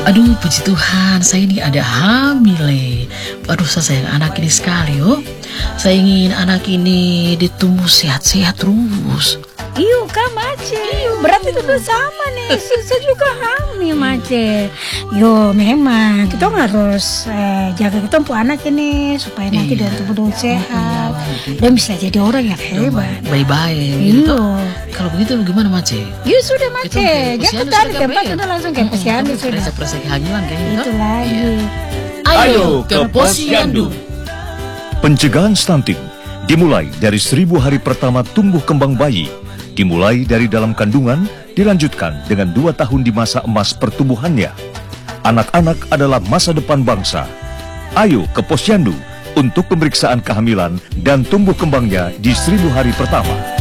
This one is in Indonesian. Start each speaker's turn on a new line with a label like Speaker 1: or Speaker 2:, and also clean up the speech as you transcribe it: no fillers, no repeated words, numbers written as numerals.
Speaker 1: Aduh, puji Tuhan, saya ini ada hamil. Aduh, saya sayang anak ini sekali, oh. Saya ingin anak ini ditumbuh sehat-sehat terus.
Speaker 2: Iyo kak Mace, berarti itu sama nih, saya juga hamil Mace. Yo memang kita harus jaga kita untuk anak ini supaya nanti dia tumbuh sehat dan bisa jadi orang yang hebat.
Speaker 1: Baik-baik.
Speaker 2: Iyo.
Speaker 1: Kalau begitu gimana Mace?
Speaker 2: Yo sudah Mace, jangan tarik tempat kita langsung ke posyandu sudah.
Speaker 1: Periksa kehamilan kayaknya.
Speaker 2: Itu lagi.
Speaker 1: Ayo ke posyandu.
Speaker 3: Pencegahan stunting dimulai dari 1000 hari pertama tumbuh kembang bayi. Dimulai dari dalam kandungan, dilanjutkan dengan 2 tahun di masa emas pertumbuhannya. Anak-anak adalah masa depan bangsa. Ayo ke posyandu untuk pemeriksaan kehamilan dan tumbuh kembangnya di 1000 hari pertama.